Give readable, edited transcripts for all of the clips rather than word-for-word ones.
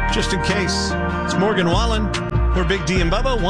just in case. It's Morgan Wallen. We're Big D and Bubba.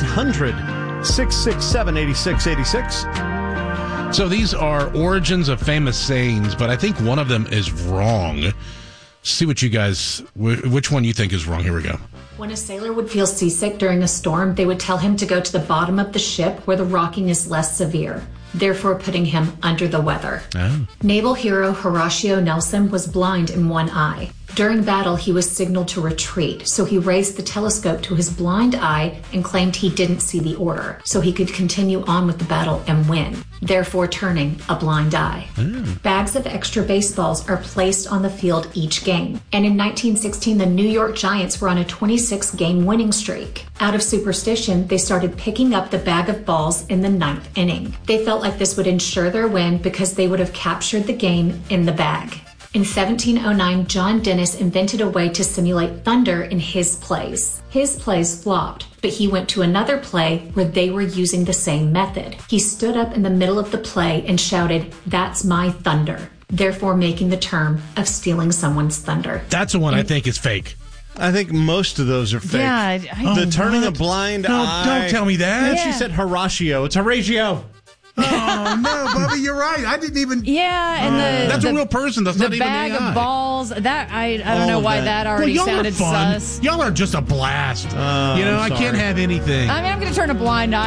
1-800-667-8686. So these are origins of famous sayings, but I think one of them is wrong. See what you guys, which one you think is wrong. Here we go. When a sailor would feel seasick during a storm, they would tell him to go to the bottom of the ship where the rocking is less severe, therefore putting him under the weather. Oh. Naval hero Horatio Nelson was blind in one eye. During battle, he was signaled to retreat, so he raised the telescope to his blind eye and claimed he didn't see the order, so he could continue on with the battle and win, therefore turning a blind eye. Bags of extra baseballs are placed on the field each game. And in 1916, the New York Giants were on a 26-game winning streak. Out of superstition, they started picking up the bag of balls in the 9th inning. They felt like this would ensure their win because they would have captured the game in the bag. In 1709, John Dennis invented a way to simulate thunder in his plays. His plays flopped, but he went to another play where they were using the same method. He stood up in the middle of the play and shouted, "That's my thunder," therefore making the term of stealing someone's thunder. That's the one I think is fake. I think most of those are fake. Yeah. The turning a blind eye. Don't tell me that. And she said Horatio. It's Horatio. Oh, no, Bubba, you're right. I didn't even... Yeah, and that's a real person. That's not the even bag AI. of balls, that I don't know why that already y'all sounded are fun. sus. Y'all are just a blast. I I'm can't sorry. have anything. I mean, I'm going to turn a blind eye